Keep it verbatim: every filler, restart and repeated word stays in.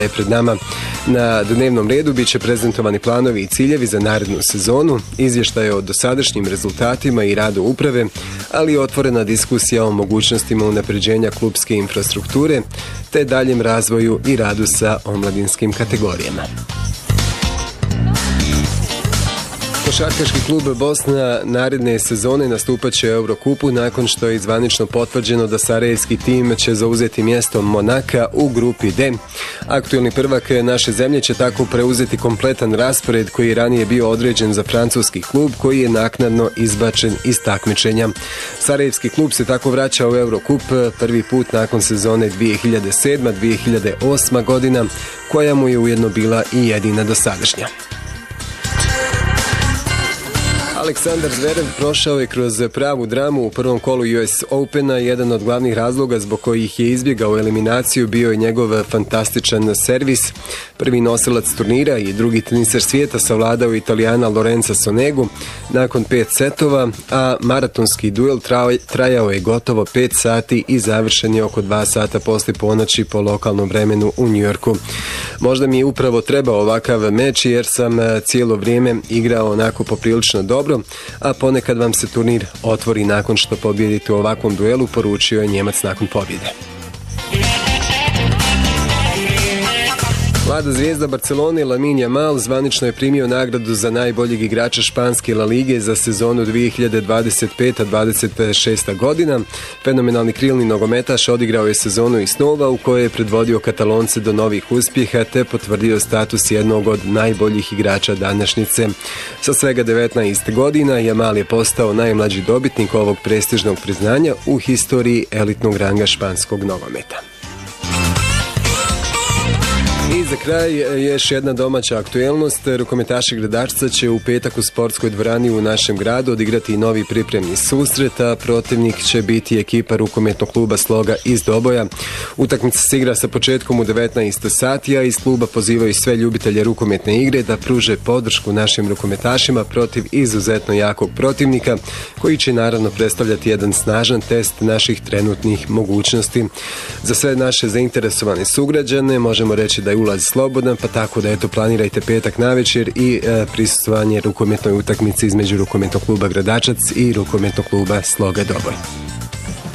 Pred nama na dnevnom redu bit će prezentovani planovi i ciljevi za narednu sezonu, izvještaje o dosadašnjim rezultatima i radu uprave, ali i otvorena diskusija o mogućnostima unapređenja klubske infrastrukture, te daljem razvoju i radu sa omladinskim kategorijama. Košarkaški klub Bosna naredne sezone nastupat će u Eurokupu nakon što je zvanično potvrđeno da sarajevski tim će zauzeti mjesto Monaka u grupi D. Aktuelni prvak naše zemlje će tako preuzeti kompletan raspored koji je ranije bio određen za francuski klub koji je naknadno izbačen iz takmičenja. Sarajevski klub se tako vraća u Eurokup prvi put nakon sezone dvije hiljade sedma dvije hiljade osma godina, koja mu je ujedno bila i jedina dosadašnja. Aleksandar Zverev prošao je kroz pravu dramu u prvom kolu U S Opena. Jedan od glavnih razloga zbog kojih je izbjegao eliminaciju bio je njegov fantastičan servis. Prvi nosilac turnira i drugi teniser svijeta savladao Italijana Lorenza Sonegu nakon pet setova, a maratonski duel trajao je gotovo pet sati i završen je oko dva sata poslije ponoći po lokalnom vremenu u Njujorku. Možda mi je upravo trebao ovakav meč jer sam cijelo vrijeme igrao onako poprilično dobro, a ponekad vam se turnir otvori nakon što pobjedite u ovakvom duelu, poručio je Njemac nakon pobjede. Mlada zvijezda Barcelone Lamine Yamal zvanično je primio nagradu za najboljeg igrača španske La Lige za sezonu dvije hiljade dvadeset peta dvadeset šesta godina. Fenomenalni krilni nogometaš odigrao je sezonu iz snova u kojoj je predvodio Katalonce do novih uspjeha te potvrdio status jednog od najboljih igrača današnjice. Sa svega devetnaest godina Yamal je postao najmlađi dobitnik ovog prestižnog priznanja u historiji elitnog ranga španskog nogometa. I za kraj još jedna domaća aktuelnost. Rukometaši Gradačca će u petak u sportskoj dvorani u našem gradu odigrati novi pripremni susret, a protivnik će biti ekipa rukometnog kluba Sloga iz Doboja. Utakmica se igra sa početkom u devetnaest sati, a iz kluba pozivaju sve ljubitelje rukometne igre da pruže podršku našim rukometašima protiv izuzetno jakog protivnika, koji će naravno predstavljati jedan snažan test naših trenutnih mogućnosti. Za sve naše zainteresovane sugrađane možemo reći da je ulaz slobodan, pa tako da eto planirajte petak navečer i e, prisustvovanje rukometnoj utakmici između rukometnog kluba Gradačac i rukometnog kluba Sloga Doboj.